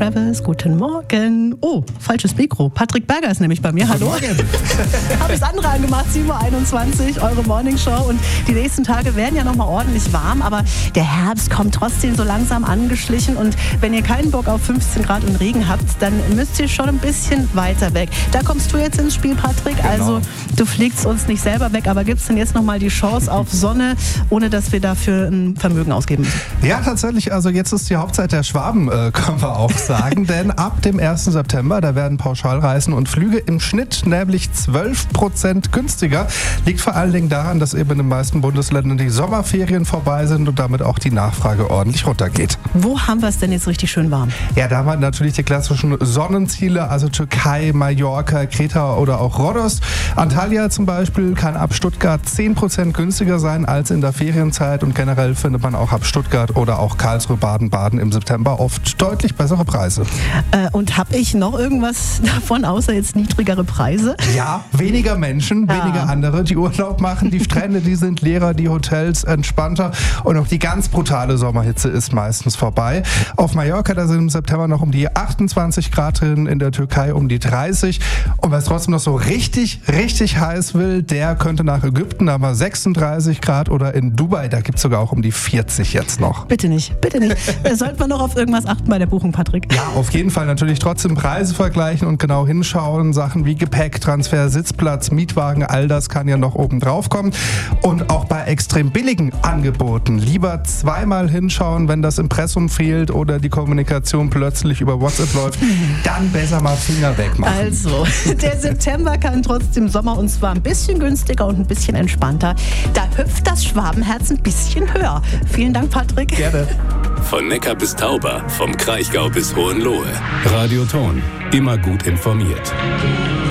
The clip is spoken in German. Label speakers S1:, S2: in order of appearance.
S1: Travis, guten Morgen. Oh, falsches Mikro. Patrick Berger ist nämlich bei mir. Hallo. Habe ich das andere angemacht, 7.21 Uhr, eure Morningshow. Und die nächsten Tage werden ja nochmal ordentlich warm, aber der Herbst kommt trotzdem so langsam angeschlichen. Und wenn ihr keinen Bock auf 15 Grad und Regen habt, dann müsst ihr schon ein bisschen weiter weg. Da kommst du jetzt ins Spiel, Patrick. Genau. Also du fliegst uns nicht selber weg, aber gibst denn jetzt nochmal die Chance auf Sonne, ohne dass wir dafür ein Vermögen ausgeben müssen?
S2: Ja, tatsächlich. Also jetzt ist die Hauptzeit der Schwaben, können wir auch sagen. Denn ab dem 1. September, da werden Pauschalreisen und Flüge im Schnitt nämlich 12% günstiger. Liegt vor allen Dingen daran, dass eben in den meisten Bundesländern die Sommerferien vorbei sind und damit auch die Nachfrage ordentlich runtergeht.
S1: Wo haben wir es denn jetzt richtig schön warm?
S2: Ja, da haben wir natürlich die klassischen Sonnenziele, also Türkei, Mallorca, Kreta oder auch Rhodos. Antalya zum Beispiel kann ab Stuttgart 10% günstiger sein als in der Ferienzeit und generell findet man auch ab Stuttgart oder auch Karlsruhe, Baden-Baden im September oft deutlich bessere Preise.
S1: Und habe ich noch irgendwas davon, außer jetzt niedrigere Preise?
S2: Ja, weniger Menschen, weniger andere, die Urlaub machen. Die Strände, die sind leerer, die Hotels entspannter und auch die ganz brutale Sommerhitze ist meistens vorbei. Auf Mallorca, da sind im September noch um die 28 Grad drin, in der Türkei um die 30. Und wer es trotzdem noch so richtig heiß will, der könnte nach Ägypten, da haben wir 36 Grad oder in Dubai, da gibt es sogar auch um die 40 jetzt noch.
S1: Bitte nicht, bitte nicht. Sollte man noch auf irgendwas achten bei der Buchung, Patrick?
S2: Ja, auf jeden Fall natürlich trotzdem Preise vergleichen und genau hinschauen. Sachen wie Gepäcktransfer, Sitzplatz, Mietwagen, all das kann ja noch oben drauf kommen. Und auch bei extrem billigen Angeboten lieber zweimal hinschauen, wenn das Impressum fehlt oder die Kommunikation plötzlich über WhatsApp läuft, dann besser mal Finger wegmachen.
S1: Also, der September kann trotzdem Sommer und zwar ein bisschen günstiger und ein bisschen entspannter. Da hüpft das Schwabenherz ein bisschen höher. Vielen Dank, Patrick.
S2: Gerne.
S3: Von Neckar bis Tauber, vom Kraichgau bis Hohenlohe. Radio Ton, immer gut informiert.